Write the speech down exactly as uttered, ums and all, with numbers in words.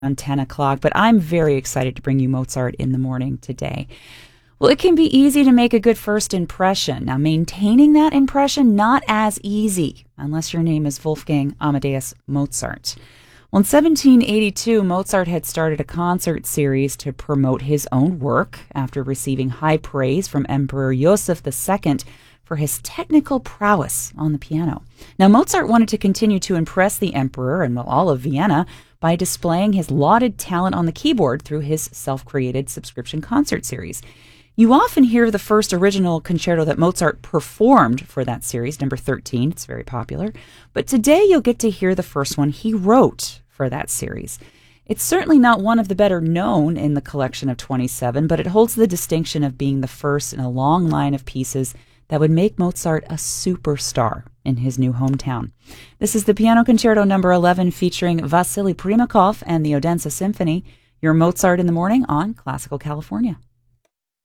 On ten o'clock, but I'm very excited to bring you Mozart in the morning today. Well, it can be easy to make a good first impression. Now, maintaining that impression, not as easy, unless your name is Wolfgang Amadeus Mozart. Well, in seventeen eighty-two, Mozart had started a concert series to promote his own work after receiving high praise from Emperor Joseph the Second for his technical prowess on the piano. Now, Mozart wanted to continue to impress the emperor and all of Vienna by displaying his lauded talent on the keyboard through his self-created subscription concert series. You often hear the first original concerto that Mozart performed for that series, number thirteen. It's very popular. But today you'll get to hear the first one he wrote for that series. It's certainly not one of the better known in the collection of twenty-seven, but it holds the distinction of being the first in a long line of pieces that would make Mozart a superstar in his new hometown. This is the Piano Concerto number eleven featuring Vasily Primakov and the Odense Symphony. Your Mozart in the Morning on Classical California.